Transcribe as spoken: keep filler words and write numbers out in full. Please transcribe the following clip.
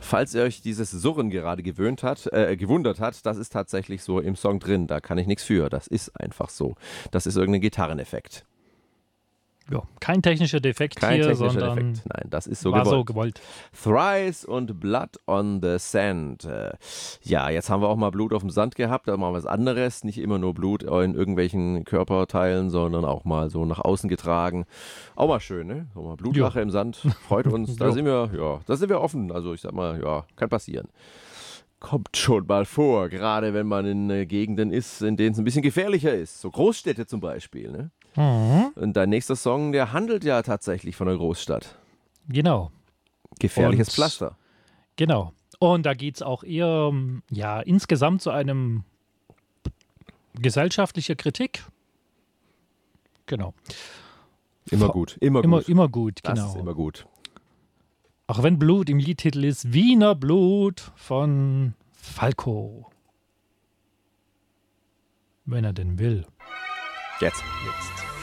Falls ihr euch dieses Surren gerade gewöhnt hat, äh, gewundert hat, das ist tatsächlich so im Song drin. Da kann ich nichts für. Das ist einfach so. Das ist irgendein Gitarreneffekt. Ja, kein technischer Defekt Kein hier, technischer sondern Defekt. Nein, das ist so war gewollt. so gewollt. Thrice und Blood on the Sand. Äh, ja, jetzt haben wir auch mal Blut auf dem Sand gehabt, da mal was anderes. Nicht immer nur Blut in irgendwelchen Körperteilen, sondern auch mal so nach außen getragen. Auch mal schön, ne? So mal Blutlache im Sand. Freut uns. Da Ja. sind wir, ja, da sind wir offen. Also ich sag mal, ja, kann passieren. Kommt schon mal vor, gerade wenn man in äh, Gegenden ist, in denen es ein bisschen gefährlicher ist. So Großstädte zum Beispiel, ne? Mhm. Und dein nächster Song, der handelt ja tatsächlich von einer Großstadt. Genau, Gefährliches Und- Pflaster. genau. Und da geht es auch eher ja, insgesamt zu einem gesellschaftlicher Kritik. Genau. Immer Vor- gut, immer, Immer, gut. immer gut, Das genau. ist immer gut. Auch wenn Blut im Liedtitel ist, Wiener Blut von Falco. Wenn er denn will. Jetzt. Jetzt.